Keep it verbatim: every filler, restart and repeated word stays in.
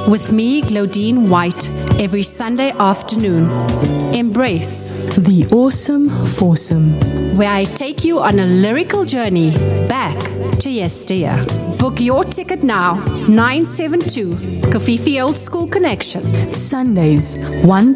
with me, Claudine White, every Sunday afternoon. Embrace the awesome foursome, where I take you on a lyrical journey back to yesteryear. Book your ticket now, nine seven two, Kofifi Old School Connection. Sundays, one